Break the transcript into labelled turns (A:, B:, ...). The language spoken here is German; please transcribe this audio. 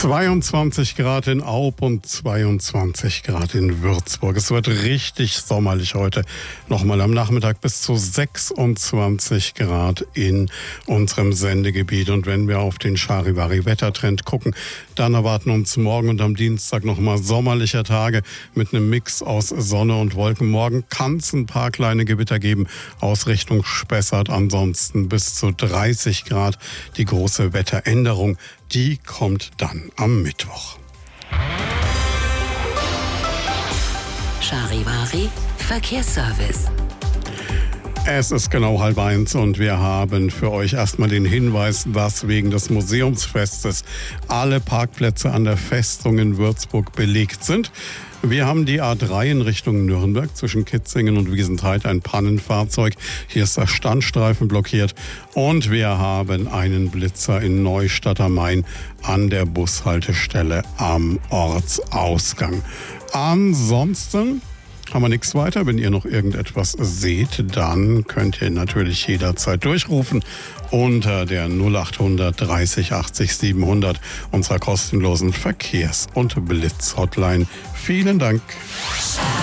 A: 22 Grad in Aub und 22 Grad in Würzburg. Es wird richtig sommerlich heute. Nochmal am Nachmittag bis zu 26 Grad in unserem Sendegebiet. Und wenn wir auf den Charivari-Wettertrend gucken, dann erwarten uns morgen und am Dienstag nochmal sommerliche Tage mit einem Mix aus Sonne und Wolken. Morgen kann es ein paar kleine Gewitter geben aus Richtung Spessart. Ansonsten bis zu 30 Grad. Die große Wetteränderung, die kommt dann am Mittwoch.
B: Charivari Verkehrsservice.
A: Es ist genau 12:30 und wir haben für euch erstmal den Hinweis, dass wegen des Museumsfestes alle Parkplätze an der Festung in Würzburg belegt sind. Wir haben die A3 in Richtung Nürnberg zwischen Kitzingen und Wiesenthal ein Pannenfahrzeug. Hier ist der Standstreifen blockiert und wir haben einen Blitzer in Neustadt am Main an der Bushaltestelle am Ortsausgang. Ansonsten haben wir nichts weiter. Wenn ihr noch irgendetwas seht, dann könnt ihr natürlich jederzeit durchrufen unter der 0800 30 80 700 unserer kostenlosen Verkehrs- und Blitz-Hotline. Vielen Dank.